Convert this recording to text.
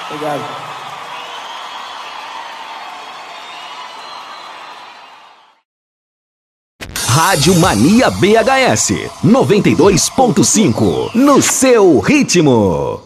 Obrigado. Rádio Mania BHS 92.5 no seu ritmo.